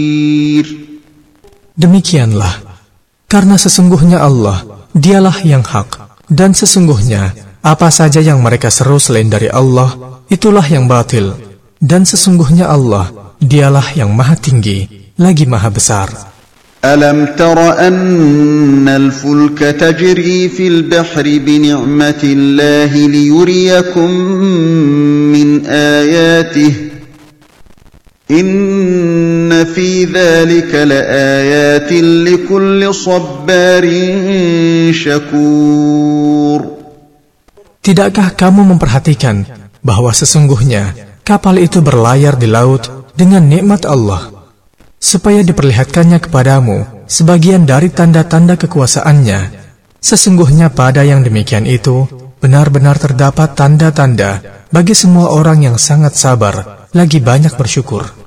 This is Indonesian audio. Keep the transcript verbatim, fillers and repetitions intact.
Demikianlah, karena sesungguhnya Allah, dialah yang hak, dan sesungguhnya apa saja yang mereka seru selain dari Allah, itulah yang batil, dan sesungguhnya Allah, dialah yang maha tinggi, lagi maha besar. Alam tara anna al-fulka tajri fil bahri bini'matillahi liyuriyakum min ayatihi inna fi dhalika laayatin likulli sabbarin syakur. Tidakkah kamu memperhatikan bahwa sesungguhnya kapal itu berlayar di laut dengan nikmat Allah, supaya diperlihatkannya kepadamu sebagian dari tanda-tanda kekuasaannya? Sesungguhnya pada yang demikian itu benar-benar terdapat tanda-tanda bagi semua orang yang sangat sabar, lagi banyak bersyukur.